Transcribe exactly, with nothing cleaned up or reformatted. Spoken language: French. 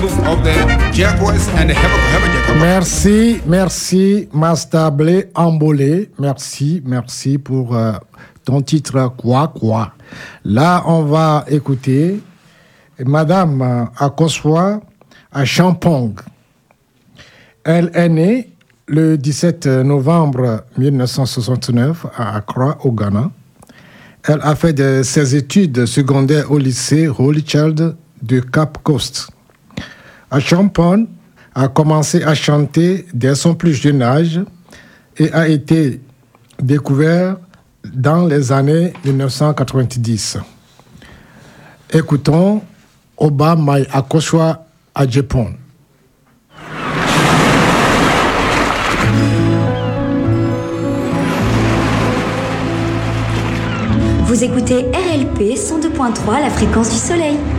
of the Jacques and the Hebron. Merci, merci, Master Blé Ambolé. Merci, merci pour euh, ton titre Quoi Quoi. Là, on va écouter Madame Akosua à Champong. Elle est née le dix-sept novembre mille neuf cent soixante-neuf à Accra, au Ghana. Elle a fait de ses études secondaires au lycée Holy Child de Cap Coast. À Champong, a commencé à chanter dès son plus jeune âge et a été découvert dans les années dix-neuf cent quatre-vingt-dix. Écoutons Oba Mai Akosua à Japon. Vous écoutez R L P cent deux point trois, la fréquence du soleil.